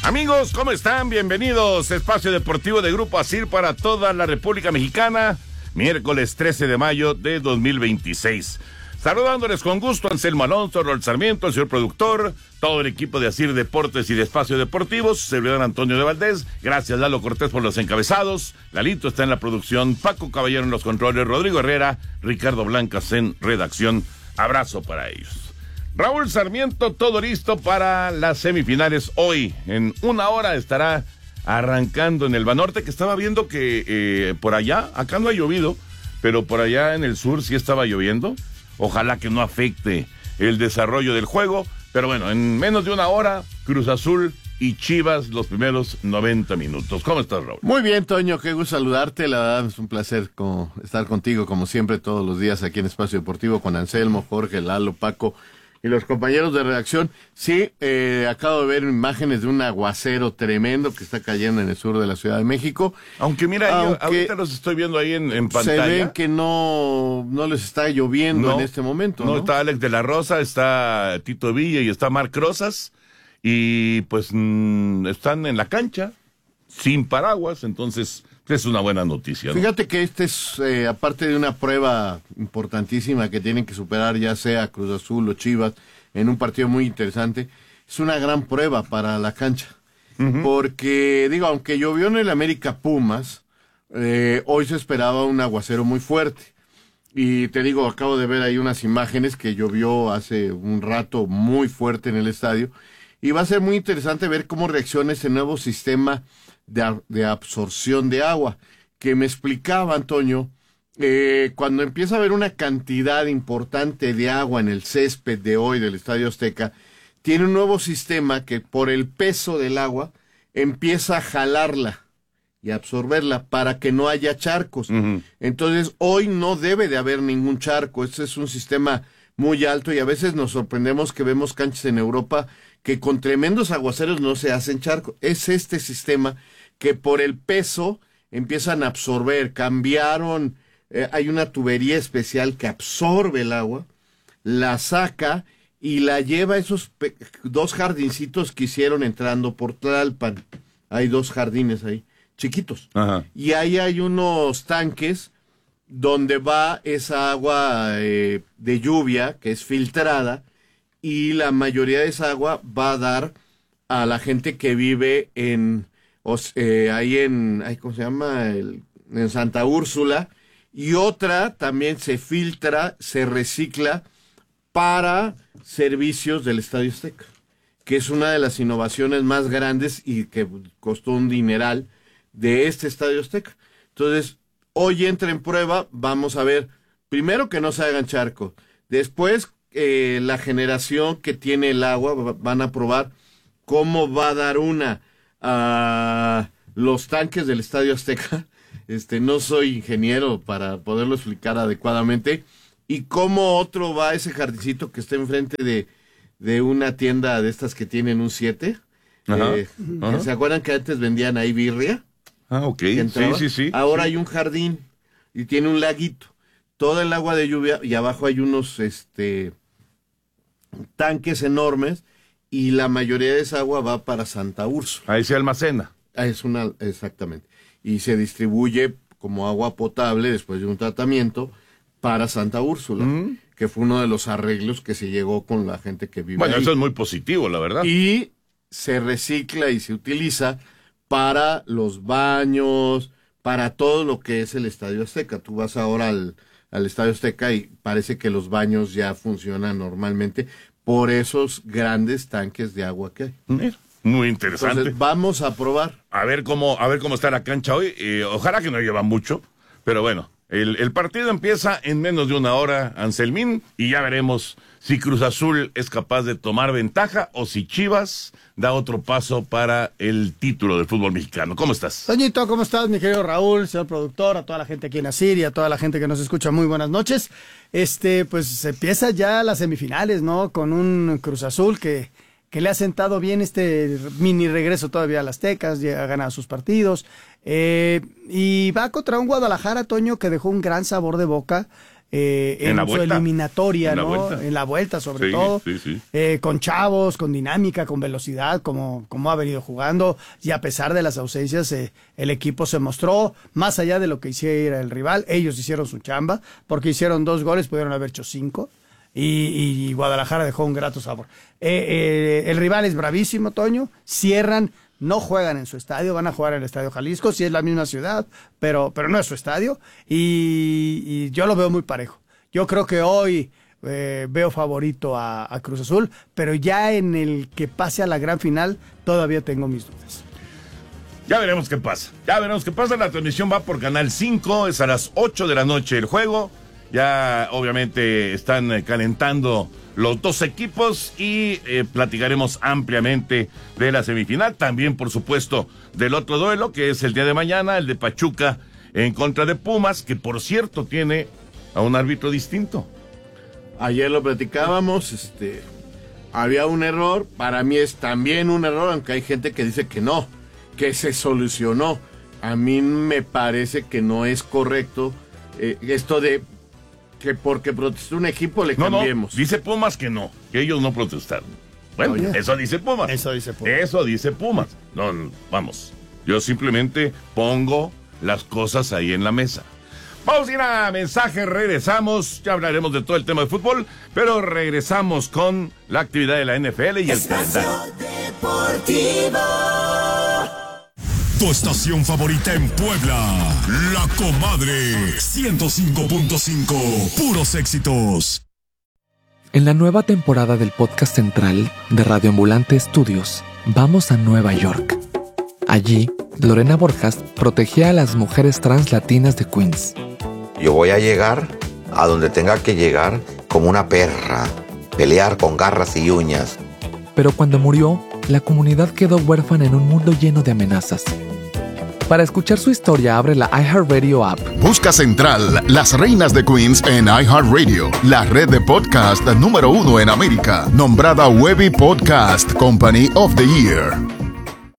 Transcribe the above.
Amigos, ¿cómo están? Bienvenidos a Espacio Deportivo de Grupo ASIR para toda la República Mexicana, miércoles 13 de mayo de 2026. Saludándoles con gusto, Anselmo Alonso, Raúl Sarmiento, el señor productor, todo el equipo de ASIR Deportes y de Espacio Deportivo, su servidor Antonio de Valdés. Gracias, Lalo Cortés, por los encabezados. Lalito está en la producción, Paco Caballero en los controles, Rodrigo Herrera, Ricardo Blancas en redacción. Abrazo para ellos. Raúl Sarmiento, todo listo para las semifinales. Hoy, en una hora, estará arrancando en el Banorte, que estaba viendo que por allá, acá no ha llovido, pero por allá en el sur sí estaba lloviendo. Ojalá que no afecte el desarrollo del juego, pero bueno, en menos de una hora, Cruz Azul y Chivas los primeros 90 minutos. ¿Cómo estás, Raúl? Muy bien, Toño, qué gusto saludarte. La verdad es un placer estar contigo, como siempre, todos los días aquí en Espacio Deportivo con Anselmo, Jorge, Lalo, Paco y los compañeros de redacción. Sí, acabo de ver imágenes de un aguacero tremendo que está cayendo en el sur de la Ciudad de México. Aunque mira, yo ahorita los estoy viendo ahí en pantalla. Se ven que no les está lloviendo en este momento, ¿no? Está Alex de la Rosa, está Tito Villa y está Marc Rosas. Y pues están en la cancha, sin paraguas, entonces es una buena noticia, ¿no? Fíjate que este es, aparte de una prueba importantísima que tienen que superar, ya sea Cruz Azul o Chivas, en un partido muy interesante, es una gran prueba para la cancha. Uh-huh. Porque, aunque llovió en el América Pumas, hoy se esperaba un aguacero muy fuerte. Y te digo, acabo de ver ahí unas imágenes que llovió hace un rato muy fuerte en el estadio. Y va a ser muy interesante ver cómo reacciona ese nuevo sistema de absorción de agua, que me explicaba, Antonio, cuando empieza a haber una cantidad importante de agua en el césped de hoy del Estadio Azteca, tiene un nuevo sistema que por el peso del agua empieza a jalarla y absorberla para que no haya charcos. Uh-huh. Entonces, hoy no debe de haber ningún charco. Este es un sistema muy alto y a veces nos sorprendemos que vemos canchas en Europa que con tremendos aguaceros no se hacen charcos. Es este sistema que por el peso empiezan a absorber. Cambiaron, hay una tubería especial que absorbe el agua, la saca y la lleva a esos dos jardincitos que hicieron entrando por Tlalpan. Hay dos jardines ahí, chiquitos. Ajá. Y ahí hay unos tanques donde va esa agua de lluvia que es filtrada, y la mayoría de esa agua va a dar a la gente que vive ahí en ¿cómo se llama? En Santa Úrsula, y otra también se filtra, se recicla para servicios del Estadio Azteca, que es una de las innovaciones más grandes y que costó un dineral de este Estadio Azteca. Entonces, hoy entra en prueba, vamos a ver, primero que no se hagan charcos, después la generación que tiene el agua, van a probar cómo va a dar una a los tanques del Estadio Azteca. No soy ingeniero para poderlo explicar adecuadamente, y cómo otro va a ese jardincito que está enfrente de una tienda de estas que tienen un 7. Ajá. ¿Se acuerdan que antes vendían ahí birria? Ah, ok. Sí. Ahora hay un jardín y tiene un laguito. Toda el agua de lluvia, y abajo hay unos tanques enormes, y la mayoría de esa agua va para Santa Úrsula. Ahí se almacena. Exactamente. Y se distribuye como agua potable después de un tratamiento para Santa Úrsula, que fue uno de los arreglos que se llegó con la gente que vive ahí. Eso es muy positivo, la verdad. Y se recicla y se utiliza para los baños, para todo lo que es el Estadio Azteca. Tú vas ahora al Estadio Azteca y parece que los baños ya funcionan normalmente por esos grandes tanques de agua que hay. Muy interesante. Entonces, vamos a probar. A ver cómo está la cancha hoy. Ojalá que no lleva mucho, pero bueno, el partido empieza en menos de una hora, Anselmín, y ya veremos si Cruz Azul es capaz de tomar ventaja o si Chivas da otro paso para el título del fútbol mexicano. ¿Cómo estás? Toñito, ¿cómo estás, mi querido Raúl, señor productor, a toda la gente aquí en ASIR y a toda la gente que nos escucha? Muy buenas noches. Pues empieza ya las semifinales, ¿no? Con un Cruz Azul que le ha sentado bien este mini regreso todavía al Aztecas, ya ha ganado sus partidos, y va contra un Guadalajara, Toño, que dejó un gran sabor de boca. en su eliminatoria, en ¿no? En la vuelta, sobre todo. Sí. Con chavos, con dinámica, con velocidad, como ha venido jugando. Y a pesar de las ausencias, el equipo se mostró, más allá de lo que hiciera el rival, ellos hicieron su chamba, porque hicieron 2 goles, pudieron haber hecho 5. Y Guadalajara dejó un grato sabor. El rival es bravísimo, Toño. Cierran. No juegan en su estadio, van a jugar en el Estadio Jalisco, sí es la misma ciudad, pero no es su estadio, y yo lo veo muy parejo. Yo creo que hoy veo favorito a Cruz Azul, pero ya en el que pase a la gran final todavía tengo mis dudas. Ya veremos qué pasa, la transmisión va por Canal 5, es a las 8 de la noche el juego, ya obviamente están calentando los 2 equipos y platicaremos ampliamente de la semifinal, también por supuesto del otro duelo que es el día de mañana, el de Pachuca en contra de Pumas, que por cierto tiene a un árbitro distinto. Ayer lo platicábamos, había un error, para mí es también un error, aunque hay gente que dice que no, que se solucionó. A mí me parece que no es correcto esto de que porque protestó un equipo le cambiemos. No, dice Pumas que no, que ellos no protestaron. Bueno, eso dice Pumas. Eso dice Pumas. No, vamos, yo simplemente pongo las cosas ahí en la mesa. Vamos a ir a mensaje, regresamos, ya hablaremos de todo el tema de fútbol, pero regresamos con la actividad de la NFL y el calendario. Tu estación favorita en Puebla, La Comadre 105.5, puros éxitos. En la nueva temporada del podcast central de Radio Ambulante Estudios, vamos a Nueva York. Allí, Lorena Borjas protegía a las mujeres trans latinas de Queens. Yo voy a llegar a donde tenga que llegar como una perra, pelear con garras y uñas. Pero cuando murió, la comunidad quedó huérfana en un mundo lleno de amenazas. Para escuchar su historia, abre la iHeartRadio app. Busca Central, las reinas de Queens en iHeartRadio, la red de podcast número 1 en América, nombrada Webby Podcast Company of the Year.